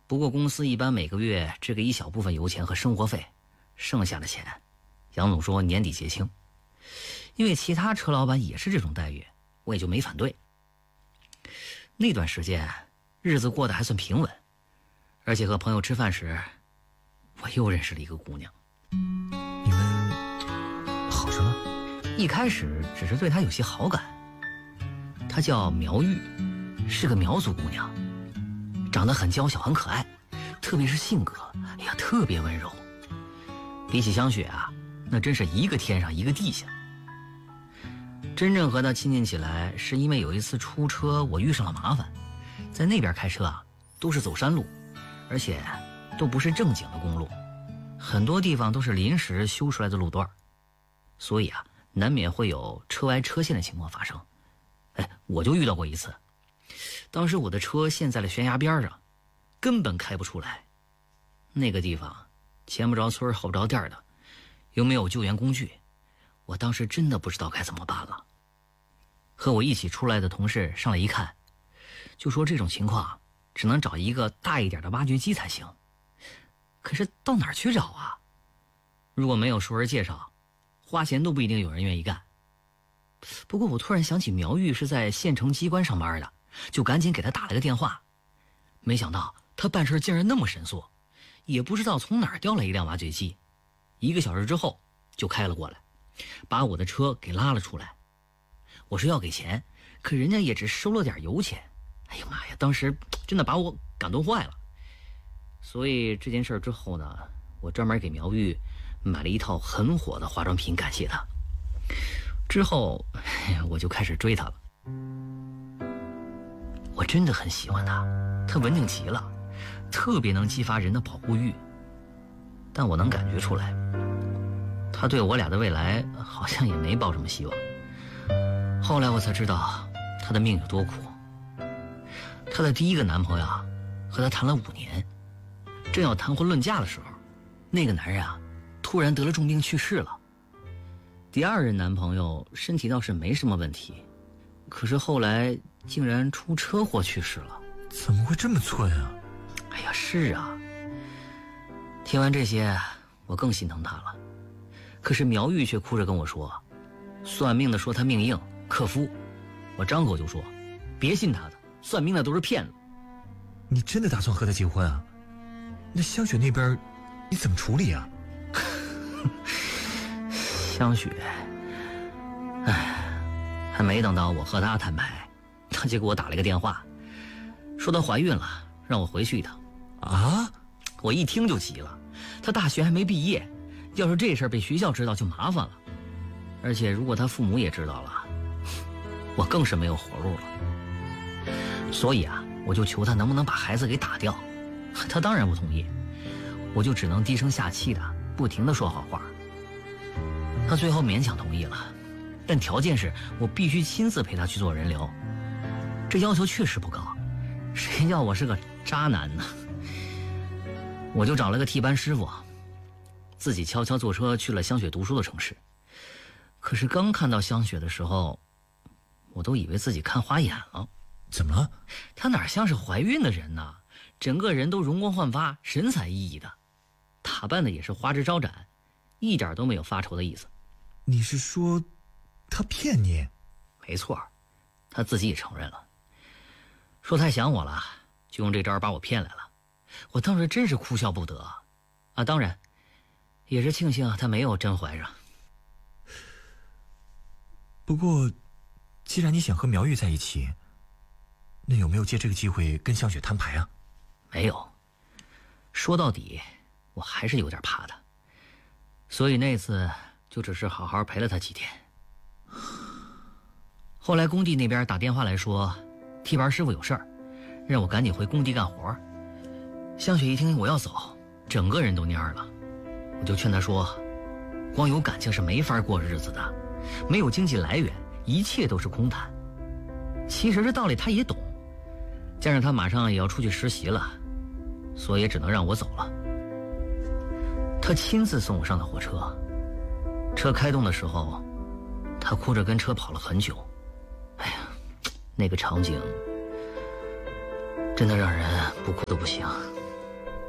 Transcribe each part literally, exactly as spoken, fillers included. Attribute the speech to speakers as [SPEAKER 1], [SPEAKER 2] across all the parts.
[SPEAKER 1] 不过公司一般每个月只给一小部分油钱和生活费，剩下的钱，杨总说年底结清。因为其他车老板也是这种待遇，我也就没反对。那段时间日子过得还算平稳，而且和朋友吃饭时，我又认识了一个姑娘。
[SPEAKER 2] 你们好上了？
[SPEAKER 1] 一开始只是对她有些好感。她叫苗玉，是个苗族姑娘，长得很娇小很可爱，特别是性格，哎呀，特别温柔。比起香雪啊，那真是一个天上一个地下。真正和她亲近起来，是因为有一次出车我遇上了麻烦，在那边开车啊，都是走山路，而且都不是正经的公路，很多地方都是临时修出来的路段，所以啊，难免会有车歪车陷的情况发生。哎，我就遇到过一次，当时我的车陷在了悬崖边上，根本开不出来。那个地方前不着村后不着店的，又没有救援工具，我当时真的不知道该怎么办了。和我一起出来的同事上来一看，就说这种情况只能找一个大一点的挖掘机才行。可是到哪儿去找啊？如果没有熟人介绍，花钱都不一定有人愿意干。不过我突然想起苗玉是在县城机关上班的，就赶紧给他打了个电话。没想到他办事竟然那么神速，也不知道从哪儿调来一辆挖掘机，一个小时之后就开了过来，把我的车给拉了出来。我说要给钱，可人家也只收了点油钱。哎呀妈呀，当时真的把我感动坏了。所以这件事之后呢，我专门给苗玉买了一套很火的化妆品感谢他。之后我就开始追他了。我真的很喜欢他，他文静极了，特别能激发人的保护欲。但我能感觉出来，他对我俩的未来好像也没抱什么希望。后来我才知道他的命有多苦。他的第一个男朋友啊，和他谈了五年，正要谈婚论嫁的时候，那个男人啊突然得了重病去世了。第二任男朋友身体倒是没什么问题，可是后来竟然出车祸去世了。
[SPEAKER 2] 怎么会这么寸啊？
[SPEAKER 1] 哎呀，是啊。听完这些，我更心疼他了。可是苗玉却哭着跟我说，算命的说他命硬克夫。我张口就说，别信他的，算命的都是骗子。
[SPEAKER 2] 你真的打算和他结婚啊？那香雪那边你怎么处理啊？
[SPEAKER 1] 香雪，哎，还没等到我和她摊牌，她就给我打了一个电话，说她怀孕了，让我回去一趟。
[SPEAKER 2] 啊！
[SPEAKER 1] 我一听就急了，她大学还没毕业，要是这事儿被学校知道就麻烦了，而且如果她父母也知道了，我更是没有活路了。所以啊，我就求她能不能把孩子给打掉，她当然不同意，我就只能低声下气的不停的说好话。他最后勉强同意了，但条件是我必须亲自陪他去做人流。这要求确实不高，谁叫我是个渣男呢？我就找了个替班师傅，自己悄悄坐车去了香雪读书的城市。可是刚看到香雪的时候，我都以为自己看花眼了。
[SPEAKER 2] 怎么了？
[SPEAKER 1] 她哪像是怀孕的人呢？整个人都容光焕发，神采奕奕的，打扮的也是花枝招展，一点都没有发愁的意思。
[SPEAKER 2] 你是说他骗你？
[SPEAKER 1] 没错，他自己也承认了，说太想我了，就用这招把我骗来了。我当时真是哭笑不得啊！当然也是庆幸他没有真怀上。
[SPEAKER 2] 不过既然你想和苗玉在一起，那有没有借这个机会跟香雪摊牌啊？
[SPEAKER 1] 没有，说到底我还是有点怕他，所以那次就只是好好陪了他几天。后来工地那边打电话来说，替班师傅有事儿，让我赶紧回工地干活。香雪一听我要走，整个人都蔫了。我就劝他说，光有感情是没法过日子的，没有经济来源，一切都是空谈。其实这道理他也懂，加上他马上也要出去实习了，所以也只能让我走了。他亲自送我上的火车，车开动的时候，他哭着跟车跑了很久。哎呀，那个场景真的让人不哭都不行。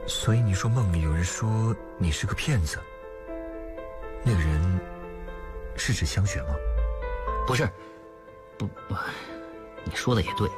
[SPEAKER 2] 所以你说梦里有人说你是个骗子，那个人是指香雪吗？
[SPEAKER 1] 不是，不不，你说的也对，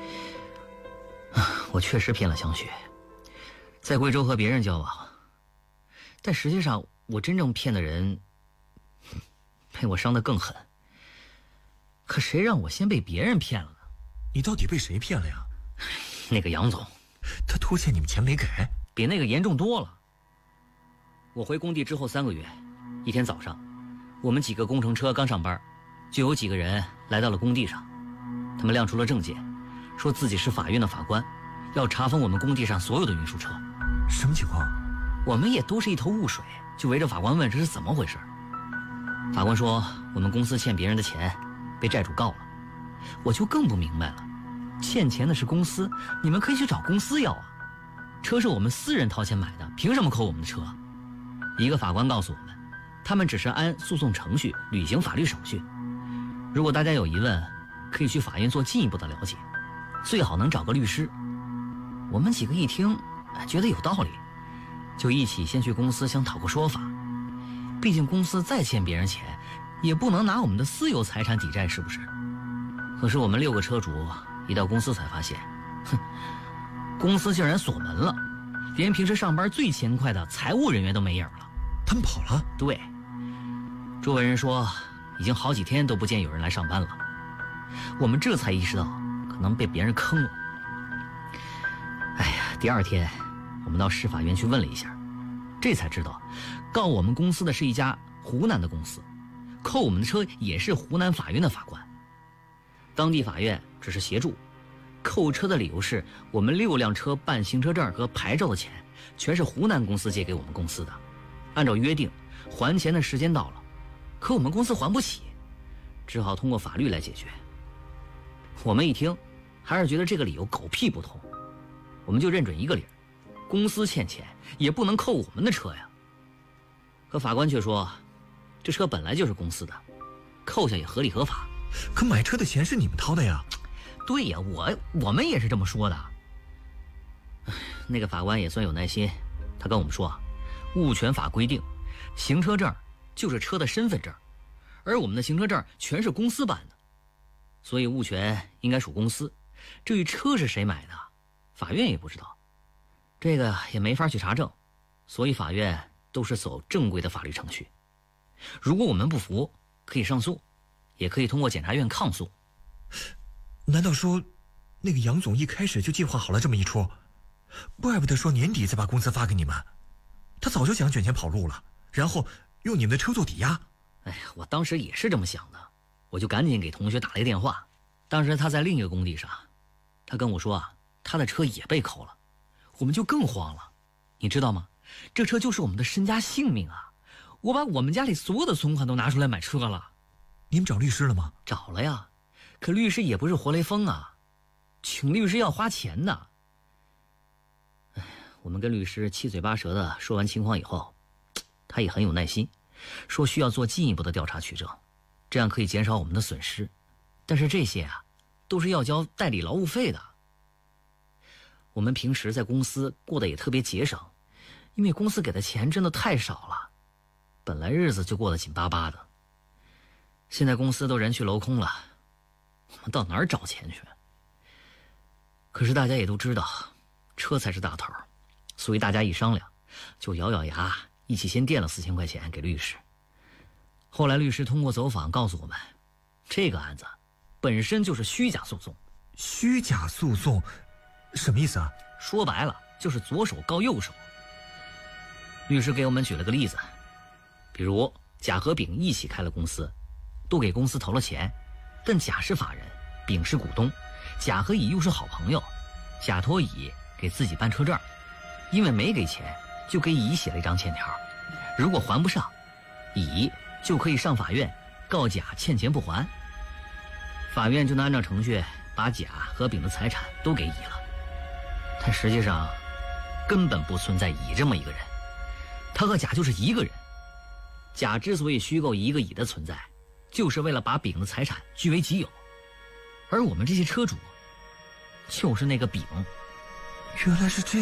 [SPEAKER 1] 我确实骗了香雪，在贵州和别人交往，但实际上我真正骗的人被我伤得更狠。可谁让我先被别人骗了呢？
[SPEAKER 2] 你到底被谁骗了呀？
[SPEAKER 1] 那个杨总，
[SPEAKER 2] 他拖欠你们钱没给，
[SPEAKER 1] 比那个严重多了。我回工地之后三个月，一天早上，我们几个工程车刚上班，就有几个人来到了工地上，他们亮出了证件，说自己是法院的法官，要查封我们工地上所有的运输车。
[SPEAKER 2] 什么情况？
[SPEAKER 1] 我们也都是一头雾水，就围着法官问这是怎么回事。法官说我们公司欠别人的钱被债主告了。我就更不明白了，欠钱的是公司，你们可以去找公司要啊，车是我们私人掏钱买的，凭什么扣我们的车？一个法官告诉我们，他们只是按诉讼程序履行法律手续，如果大家有疑问，可以去法院做进一步的了解，最好能找个律师。我们几个一听觉得有道理，就一起先去公司想讨个说法，毕竟公司再欠别人钱也不能拿我们的私有财产抵债，是不是？可是我们六个车主一到公司才发现，哼，公司竟然锁门了，连平时上班最勤快的财务人员都没影了。
[SPEAKER 2] 他们跑了？
[SPEAKER 1] 对，周围人说已经好几天都不见有人来上班了，我们这才意识到可能被别人坑了。哎呀，第二天我们到市法院去问了一下，这才知道告我们公司的是一家湖南的公司，扣我们的车也是湖南法院的法官。当地法院只是协助，扣车的理由是我们六辆车办行车证和牌照的钱全是湖南公司借给我们公司的，按照约定还钱的时间到了，可我们公司还不起，只好通过法律来解决。我们一听还是觉得这个理由狗屁不通，我们就认准一个理，公司欠钱也不能扣我们的车呀。可法官却说这车本来就是公司的，扣下也合理合法。
[SPEAKER 2] 可买车的钱是你们掏的呀。
[SPEAKER 1] 对呀，我我们也是这么说的。那个法官也算有耐心，他跟我们说啊，物权法规定行车证就是车的身份证，而我们的行车证全是公司办的，所以物权应该属公司。至于车是谁买的，法院也不知道，这个也没法去查证，所以法院都是走正规的法律程序。如果我们不服，可以上诉，也可以通过检察院抗诉。
[SPEAKER 2] 难道说那个杨总一开始就计划好了这么一出？怪不得说年底再把工资发给你们，他早就想卷钱跑路了，然后用你们的车做抵押。
[SPEAKER 1] 哎呀，我当时也是这么想的，我就赶紧给同学打了一个电话。当时他在另一个工地上，他跟我说啊，他的车也被扣了，我们就更慌了。你知道吗？这车就是我们的身家性命啊！我把我们家里所有的存款都拿出来买车了。
[SPEAKER 2] 你们找律师了吗？
[SPEAKER 1] 找了呀，可律师也不是活雷锋啊，请律师要花钱的。哎，我们跟律师七嘴八舌的说完情况以后，他也很有耐心，说需要做进一步的调查取证，这样可以减少我们的损失。但是这些啊，都是要交代理劳务费的。我们平时在公司过得也特别节省，因为公司给的钱真的太少了，本来日子就过得紧巴巴的。现在公司都人去楼空了，我们到哪儿找钱去？可是大家也都知道，车才是大头，所以大家一商量，就咬咬牙，一起先垫了四千块钱给律师。后来律师通过走访告诉我们，这个案子本身就是虚假诉讼。
[SPEAKER 2] 虚假诉讼什么意思啊？
[SPEAKER 1] 说白了就是左手告右手。律师给我们举了个例子，比如甲和丙一起开了公司，都给公司投了钱，但甲是法人，丙是股东，甲和乙又是好朋友，甲托乙给自己办车证，因为没给钱，就给乙写了一张欠条，如果还不上，乙就可以上法院告甲欠钱不还，法院就能按照程序把甲和丙的财产都给乙了。但实际上根本不存在乙这么一个人，他和甲就是一个人。甲之所以虚构一个乙的存在，就是为了把丙的财产据为己有，而我们这些车主就是那个丙。
[SPEAKER 2] 原来是这样。